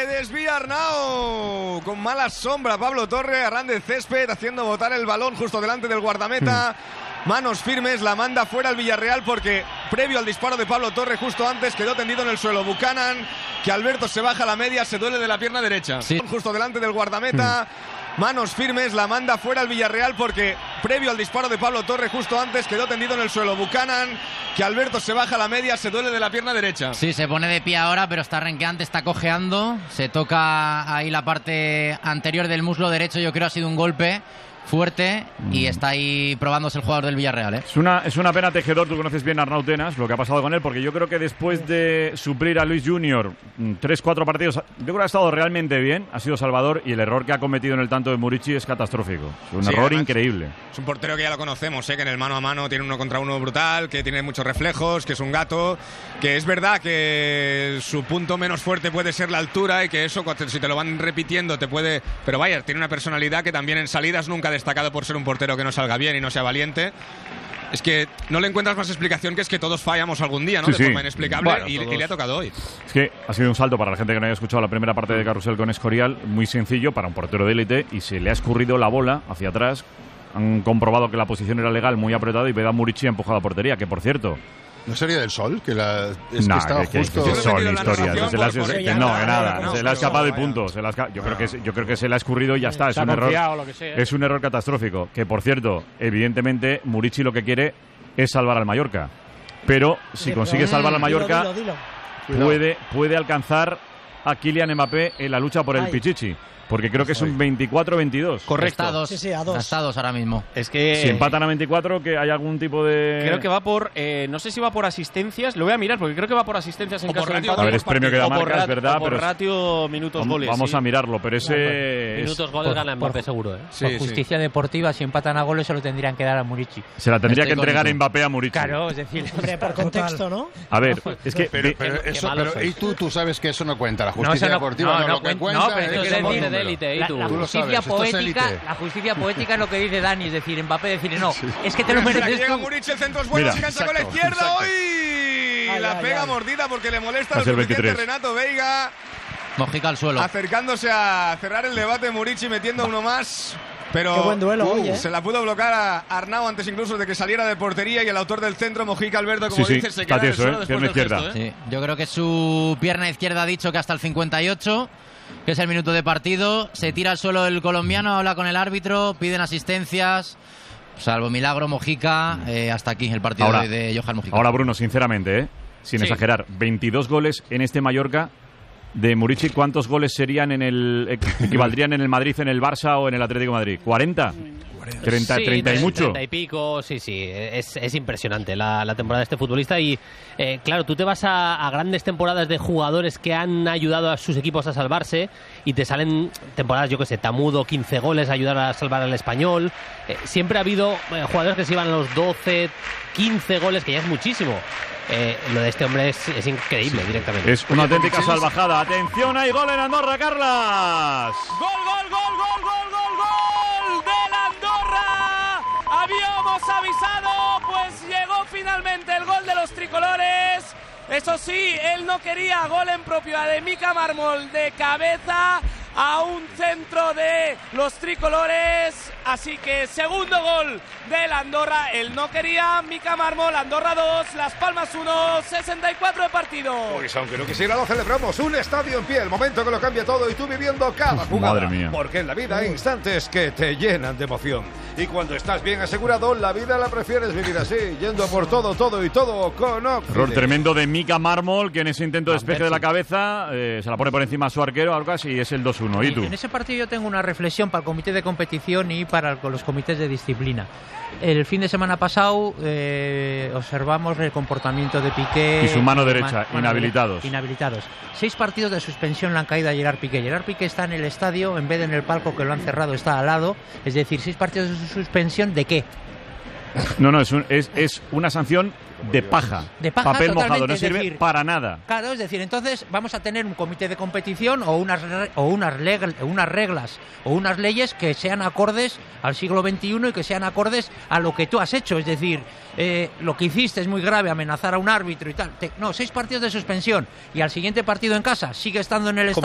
Se desvía Arnau con mala sombra. Pablo Torre, arran de césped, haciendo botar el balón justo delante del guardameta. Manos firmes, la manda fuera al Villarreal porque previo al disparo de Pablo Torre justo antes quedó tendido en el suelo Buchanan, que Alberto se baja a la media, se duele de la pierna derecha. Sí. Justo delante del guardameta. Manos firmes, la manda fuera al Villarreal porque previo al disparo de Pablo Torre justo antes quedó tendido en el suelo Buchanan, que Alberto se baja a la media, se duele de la pierna derecha. Sí, se pone de pie ahora, pero está renqueante, está cojeando, se toca ahí la parte anterior del muslo derecho, yo creo ha sido un golpe fuerte y está ahí probándose el jugador del Villarreal, ¿eh? Es una pena, Tejedor, tú conoces bien a Arnau Tenas, lo que ha pasado con él, porque yo creo que después de suplir a Luis Junior 3-4 partidos, yo creo que ha estado realmente bien, ha sido salvador, y el error que ha cometido en el tanto de Murici es catastrófico. Es un error increíble. Es un portero que ya lo conocemos, que en el mano a mano tiene 1 contra 1 brutal, que tiene muchos reflejos, que es un gato, que es verdad que su punto menos fuerte puede ser la altura y que eso, si te lo van repitiendo, te puede... Pero vaya, tiene una personalidad que también en salidas nunca destacado por ser un portero que no salga bien y no sea valiente. Es que no le encuentras más explicación que es que todos fallamos algún día, ¿no? De forma inexplicable, bueno, y le ha tocado hoy. Es que ha sido un salto para la gente que no haya escuchado la primera parte de Carrusel con Escorial, muy sencillo para un portero de élite, y se le ha escurrido la bola hacia atrás. Han comprobado que la posición era legal, muy apretada, y Vedan Murici ha empujado a portería, que por cierto... ¿No sería del sol? Que no, que estaba justo... Que sol, historia. Se le ha escapado y punto. Yo creo que se le ha escurrido y ya está. Es un error. Es un error catastrófico. Que, por cierto, evidentemente, Murici lo que quiere es salvar al Mallorca. Pero si consigue salvar al Mallorca, puede alcanzar a Kylian Mbappé en la lucha por el Pichichi. Porque creo que es un 24-22. Correcto. A 2. Sí, a 2. Está a 2 ahora mismo. Es que... Si empatan a 24, que hay algún tipo de... Creo que va por... no sé si va por asistencias. Lo voy a mirar porque creo que va por asistencias en caso de empate. A ver, es premio que da marca, es verdad. Por ratio, minutos, goles. Vamos a mirarlo, pero ese... Minutos, goles gana Mbappé seguro, ¿eh? Sí, por justicia deportiva, si empatan a goles se lo tendrían que dar a Murici. Se la tendría que entregar Mbappé a Murici. Claro, es decir... Hombre, por contexto, ¿no? A ver, es que... Pero y tú sabes que eso no cuenta. La justicia deportiva no lo que cuenta. No, pero es decir, de élite, ¿y tú? La justicia poética es lo que dice Dani, es decir, Mbappé decirle no, es que te lo mereces llega tú. Murici, el centro es bueno, se cansa con la izquierda hoy. La pega mordida porque le molesta lo suficiente Renato Veiga. Mojica al suelo. Acercándose a cerrar el debate, Murici metiendo uno más. Pero qué buen duelo hoy, se la pudo bloquear a Arnau antes incluso de que saliera de portería, y el autor del centro, Mojica Alberto, como dices, se queda en el suelo después del gesto, Sí, yo creo que su pierna izquierda ha dicho que hasta el 58, que es el minuto de partido, se tira al suelo el colombiano, habla con el árbitro, piden asistencias, salvo milagro Mojica, hasta aquí el partido de Johan Mojica. Ahora, Bruno, sinceramente, sin exagerar, 22 goles en este Mallorca de Murici. ¿Cuántos goles serían equivaldrían en el Madrid, en el Barça o en el Atlético de Madrid? ¿40? 30 y mucho. 30 y pico, sí, es impresionante la temporada de este futbolista. Y claro, tú te vas a grandes temporadas de jugadores que han ayudado a sus equipos a salvarse y te salen temporadas, yo que sé, Tamudo, 15 goles, ayudar a salvar al Español. Siempre ha habido jugadores que se iban a los 12, 15 goles, que ya es muchísimo. Lo de este hombre es increíble, directamente. Es una auténtica salvajada. Atención, hay gol en Andorra, Carlas. ¡Gol del Andorra! Habíamos avisado, pues llegó finalmente el gol de los tricolores. Eso sí, él no quería. Gol en propiedad de Mika Mármol, de cabeza a un centro de los tricolores. Así que segundo gol del Andorra. Él no quería. Mika Mármol, Andorra 2, Las Palmas 1, 64 de partido. Pues aunque no quisiera, lo celebramos. Un estadio en pie, el momento que lo cambia todo, y tú viviendo cada jugada. Madre mía. Porque en la vida hay instantes que te llenan de emoción. Y cuando estás bien asegurado, la vida la prefieres vivir así, yendo por todo y todo con Oxide. Error tremendo de Mika Mármol, que en ese intento de despeje de la cabeza se la pone por encima a su arquero, Alcas, y es el 2-1. ¿Y tú? En ese partido yo tengo una reflexión para el comité de competición y para los comités de disciplina. El fin de semana pasado observamos el comportamiento de Piqué y su mano derecha, inhabilitados. 6 partidos de suspensión le han caído a Gerard Piqué. Gerard Piqué está en el estadio, en vez de en el palco que lo han cerrado, está al lado. Es decir, 6 partidos de suspensión, ¿de qué? No, es una sanción de paja. Papel mojado, no sirve para nada. Claro, es decir, entonces vamos a tener un comité de competición o unas reglas o unas leyes que sean acordes al siglo XXI y que sean acordes a lo que tú has hecho. Es decir, lo que hiciste es muy grave, amenazar a un árbitro y tal. 6 partidos de suspensión y al siguiente partido en casa sigue estando en el estadio.